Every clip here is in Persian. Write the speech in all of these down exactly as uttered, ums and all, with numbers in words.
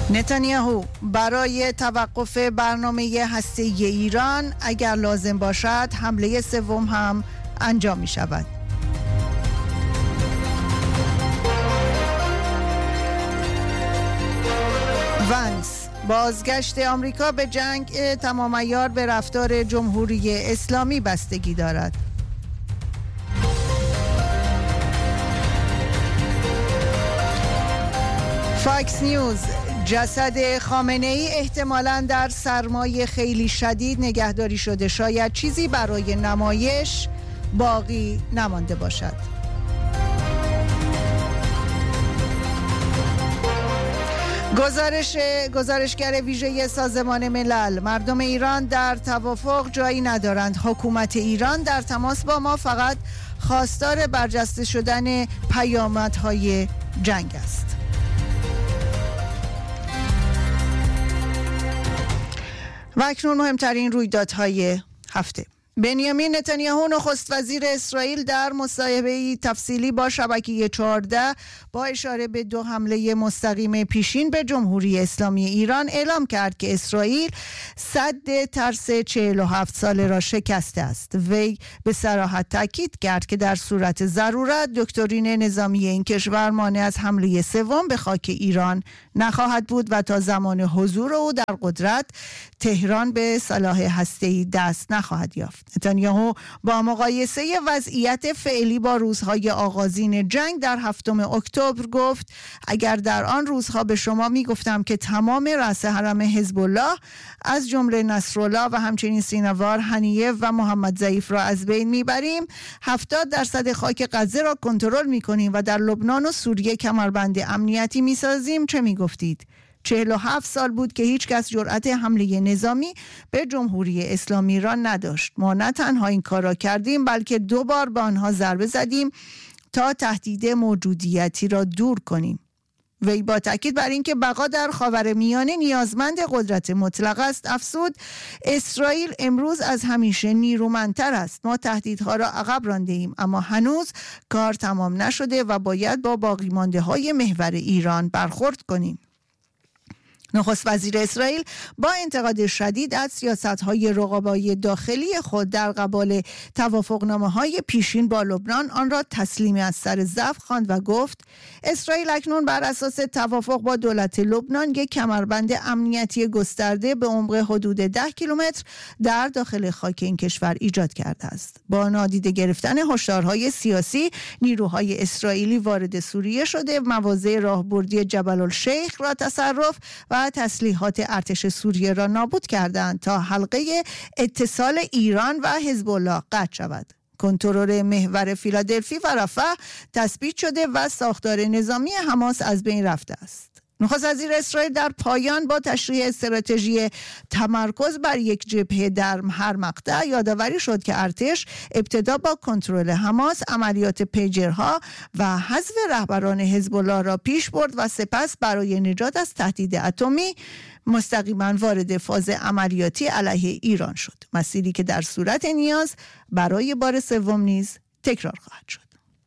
نتانیاهو برای توقف برنامه هسته‌ای ایران اگر لازم باشد حمله سوم هم انجام می شود. ونس بازگشت آمریکا به جنگ تمام عیار به رفتار جمهوری اسلامی بستگی دارد. فاکس نیوز جسد خامنه‌ای احتمالاً در سرمای خیلی شدید نگهداری شده، شاید چیزی برای نمایش باقی نمانده باشد. گزارش گزارشگر ویژه سازمان ملل: مردم ایران در توافق جایی ندارند. حکومت ایران در تماس با ما فقط خواستار برجسته شدن پیامدهای جنگ است. و اکنون مهمترین رویدادهای هفته. بنیامین نتانیاهو نخست وزیر اسرائیل در مصاحبه‌ای تفصیلی با شبکه چهارده با اشاره به دو حمله مستقیم پیشین به جمهوری اسلامی ایران اعلام کرد که اسرائیل سد ترس چهل و هفت ساله را شکسته است. وی به صراحت تاکید کرد که در صورت ضرورت دکترین نظامی این کشور مانع از حمله سوم به خاک ایران نخواهد بود و تا زمان حضور او در قدرت تهران به سلاح هسته‌ای دست نخواهد یافت. نتانیاهو با مقایسه وضعیت فعلی با روزهای آغازین جنگ در هفتم اکتبر گفت: اگر در آن روزها به شما می گفتم که تمام رأس حرم حزب الله از جمله نصرالله و همچنین سینوار، حنیه و محمد ضعیف را از بین میبریم، هفتاد درصد خاک غزه را کنترل میکنیم و در لبنان و سوریه کمربند امنیتی میسازیم، چه میگفتید؟ چهل و هفت سال بود که هیچ کس جرأت حمله نظامی به جمهوری اسلامی را نداشت. ما نه تنها این کار را کردیم بلکه دو بار به آنها ضربه زدیم تا تهدید موجودیتی را دور کنیم. وی با تاکید بر اینکه بقا در خاورمیانه نیازمند قدرت مطلق است افزود: اسرائیل امروز از همیشه نیرومندتر است. ما تهدیدها را عقب رانده ایم اما هنوز کار تمام نشده و باید با باقی مانده های محور ایران برخورد کنیم. نخست وزیر اسرائیل با انتقاد شدید از سیاست‌های رقابای داخلی خود در قبال توافقنامه‌های پیشین با لبنان آن را تسلیمی از سر ضعف خواند و گفت: اسرائیل اکنون بر اساس توافق با دولت لبنان یک کمربند امنیتی گسترده به عمق حدود ده کیلومتر در داخل خاک این کشور ایجاد کرده است. با نادیده گرفتن هشدارهای سیاسی، نیروهای اسرائیلی وارد سوریه شده، مواضع راهبردی جبل الشیخ را تصرف و تسلیحات ارتش سوریه را نابود کردند تا حلقه اتصال ایران و حزب الله قطع شود. کنترل محور فیلادلفی و رفح تثبیت شده و ساختار نظامی حماس از بین رفته است. نخست وزیر اسرائیل در پایان با تشریح استراتژی تمرکز بر یک جبهه در هر مقطع یادآوری شد که ارتش ابتدا با کنترل حماس عملیات پیجرها و حذف رهبران حزب الله را پیش برد و سپس برای نجات از تهدید اتمی مستقیما وارد فاز عملیاتی علیه ایران شد، مسیری که در صورت نیاز برای بار سوم نیز تکرار خواهد شد.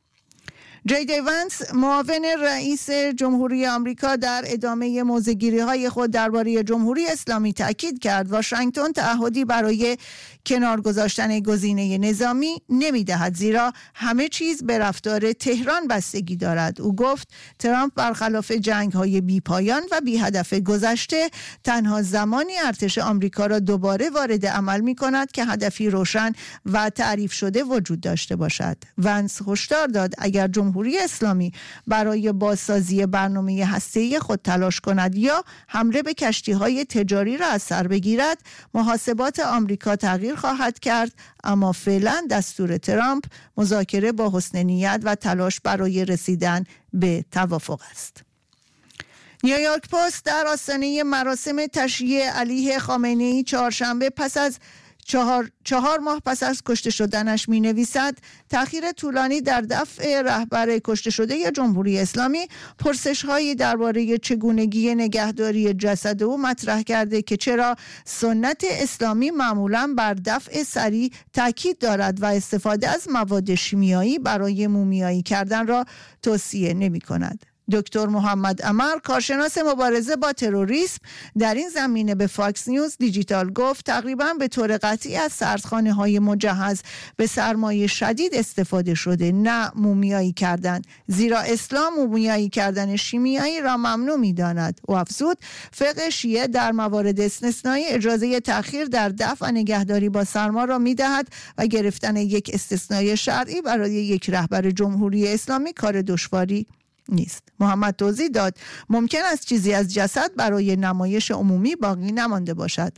جی دی ونس معاون رئیس جمهوری آمریکا در ادامه موضع‌گیری‌های خود درباره جمهوری اسلامی تاکید کرد واشنگتن تعهدی برای کنار گذاشتن گزینه نظامی نمی‌دهد، زیرا همه چیز به رفتار تهران بستگی دارد. او گفت ترامپ برخلاف جنگ‌های بی‌پایان و بی‌هدف گذشته تنها زمانی ارتش آمریکا را دوباره وارد عمل می‌کند که هدفی روشن و تعریف شده وجود داشته باشد. ونس هشدار داد اگر جمهوری اسلامی برای بازسازی برنامه هسته‌ای خود تلاش کند یا حمله به کشتی‌های تجاری را از سر بگیرد، محاسبات آمریکا تغییر خواهد کرد. اما فعلا دستور ترامپ مذاکره با حسن نیت و تلاش برای رسیدن به توافق است. نیویورک پست در آستانه مراسم تشییع علی خامنه‌ای چهارشنبه پس از چهار, چهار ماه پس از کشته شدنش می نویسد تأخیر طولانی در دفع رهبر کشته شده جمهوری اسلامی پرسش هایی درباره چگونگی نگهداری جسد او مطرح کرده که چرا سنت اسلامی معمولاً بر دفع سریع تاکید دارد و استفاده از مواد شیمیایی برای مومیایی کردن را توصیه نمی کند. دکتر محمد عمر کارشناس مبارزه با تروریسم در این زمینه به فاکس نیوز دیجیتال گفت تقریباً به طور قطعی از سردخانه‌های مجهز به سرمایه شدید استفاده شده، نه مومیایی کردن، زیرا اسلام مومیایی کردن شیمیایی را ممنوع می‌داند. و افزود فقه شیعه در موارد استثنایی اجازه تأخیر در دفع و نگهداری با سرما را می‌دهد و گرفتن یک استثنای شرعی برای یک رهبر جمهوری اسلامی کار دشواری نیست. محمد توضیح داد ممکن است چیزی از جسد برای نمایش عمومی باقی نمانده باشد.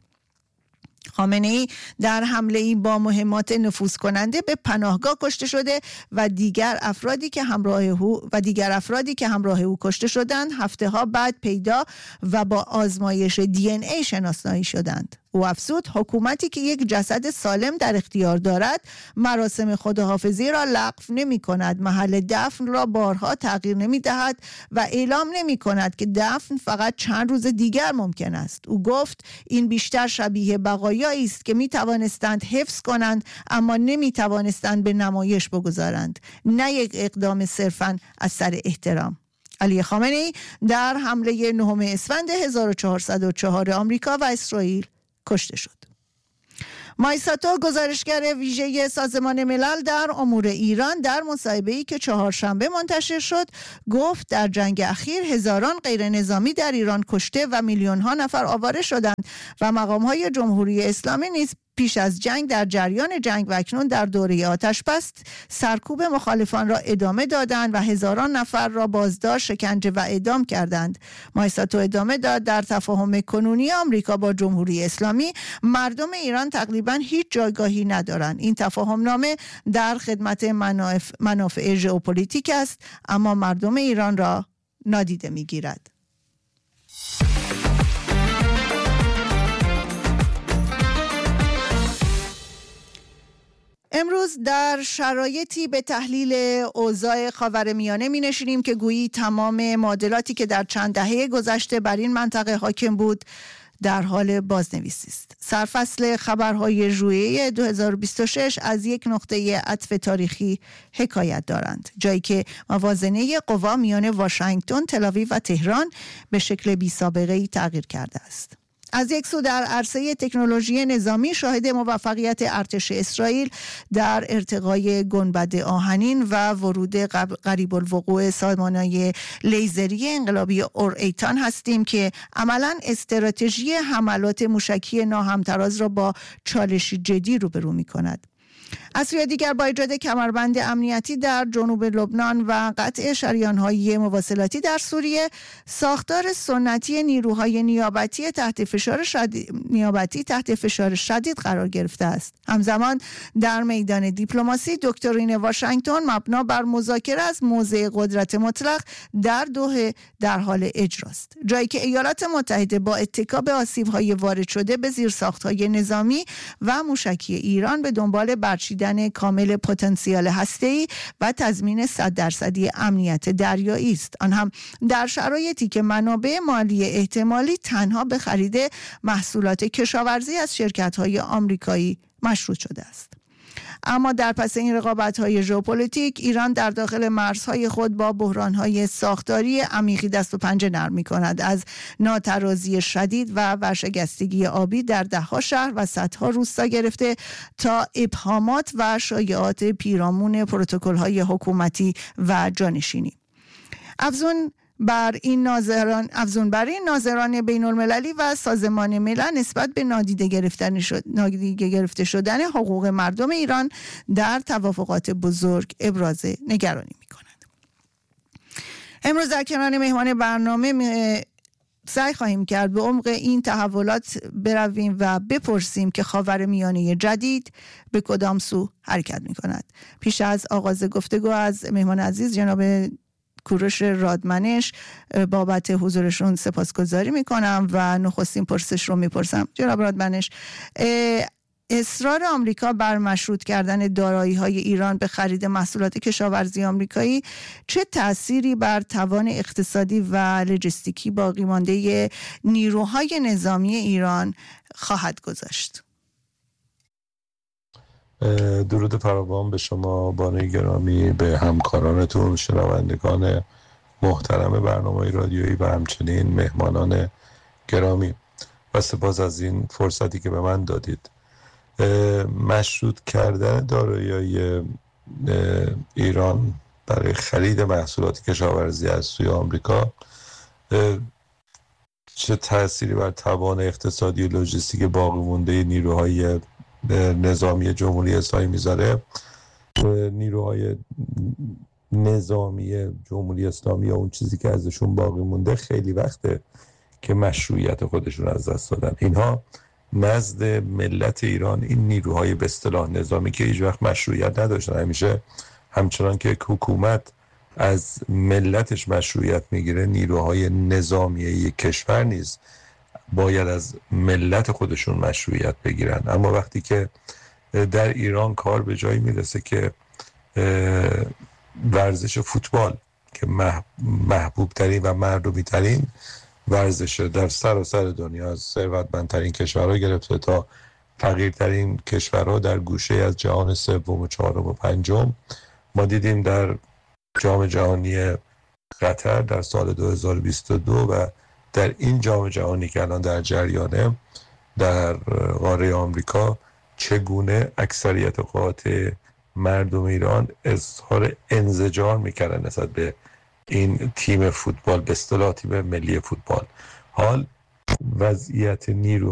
خامنه‌ای در حمله‌ای با مهمات نفوذ کننده به پناهگاه کشته شده و دیگر افرادی که همراه او و دیگر افرادی که همراه او کشته شدند هفته‌ها بعد پیدا و با آزمایش دی ان ای شناسایی شدند. او افزود حکومتی که یک جسد سالم در اختیار دارد مراسم خداحافظی را لغو نمی کند، محل دفن را بارها تغییر نمی دهد و اعلام نمی کند که دفن فقط چند روز دیگر ممکن است. او گفت این بیشتر شبیه بقایایی است که می توانستند حفظ کنند اما نمی توانستند به نمایش بگذارند، نه یک اقدام صرفاً از سر احترام. علی خامنه‌ای در حمله نهم اسفند هزار و چهارصد و چهار آمریکا و اسرائیل کشته شد. مایساتو گزارشگر ویژه سازمان ملل در امور ایران در مصاحبه‌ای که چهارشنبه منتشر شد گفت در جنگ اخیر هزاران غیر نظامی در ایران کشته و میلیون‌ها نفر آواره شدند و مقام‌های جمهوری اسلامی نیز پیش از جنگ در جریان جنگ و اکنون در دوره آتش بس سرکوب مخالفان را ادامه دادند و هزاران نفر را بازداشت، شکنجه و اعدام کردند. مایساتو ادامه داد در تفاهم کنونی آمریکا با جمهوری اسلامی مردم ایران تقریباً هیچ جایگاهی ندارند. این تفاهم نامه در خدمت منافع, منافع ژئوپلیتیک است اما مردم ایران را نادیده می‌گیرد. امروز در شرایطی به تحلیل اوضاع خاورمیانه می‌نشینیم که گویی تمام معادلاتی که در چند دهه گذشته بر این منطقه حاکم بود در حال بازنویسی است. سرفصل خبرهای ژوئیه دو هزار و بیست و شش از یک نقطه عطف تاریخی حکایت دارند، جایی که موازنه قوا میان واشنگتن، تل‌آویو و تهران به شکل بی‌سابقه‌ای تغییر کرده است. از یک سو در عرصه تکنولوژی نظامی شاهد موفقیت ارتش اسرائیل در ارتقای گنبد آهنین و ورود قریب الوقوع سامانه‌های لیزری انقلابی اورایتان هستیم که عملاً استراتژی حملات موشکی ناهمتراز را با چالشی جدی روبرو می‌کند. از سوی دیگر با ایجاد کمربند امنیتی در جنوب لبنان و قطع شریان‌های مواصلاتی در سوریه، ساختار سنتی نیروهای نیابتی تحت فشار شدید نیابتی تحت فشار شدید قرار گرفته است. همزمان در میدان دیپلماسی دکترین واشنگتن مبنا بر مذاکره از موضع قدرت مطلق در دوحه در حال اجراست، جایی که ایالات متحده با اتکا به آسیب‌های وارد شده به زیرساخت‌های نظامی و موشکی ایران به دنبال برچیدن کامل پتانسیل هسته‌ای و تضمین صد درصدی امنیت دریایی است، آن هم در شرایطی که منابع مالی احتمالی تنها به خرید محصولات کشاورزی از شرکت‌های آمریکایی مشروط شده است. اما در پس این رقابت‌های ژئوپلیتیک ایران در داخل مرزهای خود با بحران‌های ساختاری عمیقی دست و پنجه نرم می‌کند، از ناترازی شدید و ورشکستگی آبی در ده‌ها شهر و صدها روستا گرفته تا ابهامات و شایعات پیرامون پروتکل‌های حکومتی و جانشینی. افزون بر این ناظران افزون بر این ناظران بین المللی و سازمان ملل نسبت به نادیده گرفتن شد نادیده گرفته شدن حقوق مردم ایران در توافقات بزرگ ابراز نگرانی می‌کنند. امروز در کنار مهمان برنامه سعی خواهیم کرد به عمق این تحولات برویم و بپرسیم که خاورمیانه جدید به کدام سو حرکت می‌کند. پیش از آغاز گفتگو از مهمان عزیز جناب کوروش رادمنش بابت حضورشون سپاسگزاری میکنم و نخستین پرسش رو میپرسم. جناب رادمنش، اصرار آمریکا بر مشروط کردن دارایی‌های ایران به خرید محصولات کشاورزی آمریکایی چه تأثیری بر توان اقتصادی و لوجستیکی باقی مانده نیروهای نظامی ایران خواهد گذاشت؟ درود فراوان به شما بانوی گرامی، به همکارانتون، شنوندگان محترم برنامه رادیویی و همچنین مهمانان گرامی و سپاس از این فرصتی که به من دادید. مشروط کردن دارایی ایران برای خرید محصولات کشاورزی از سوی آمریکا چه تأثیری بر توان اقتصادی و لوجستیک باقی مونده نیروهای نظامی جمهوری اسلامی میذاره؟ نیروهای نظامی جمهوری اسلامی یا اون چیزی که ازشون باقی مونده خیلی وقته که مشروعیت خودشون از دست دادن. اینها نزد ملت ایران این نیروهای به اصطلاح نظامی که هیچ وقت مشروعیت نداشتن، همیشه همچنان که حکومت از ملتش مشروعیت میگیره، نیروهای نظامی یک کشور نیز باید از ملت خودشون مشروعیت بگیرن. اما وقتی که در ایران کار به جایی میرسه که ورزش فوتبال که محبوب ترین و مردمی ترین ورزش در سراسر دنیا، از ثروتمندترین کشورها گرفته تا فقیرترین کشورها در گوشه از جهان سوم و چهارم و پنجم، ما دیدیم در جام جهانی قطر در سال دو هزار و بیست و دو و در این جام جهانی که الان در جریانه در قاره آمریکا چگونه اکثریت قاطع مردم ایران اظهار انزجار میکردن نسبت به این تیم فوتبال، به اصطلاح تیم ملی فوتبال. حال وضعیت نیرو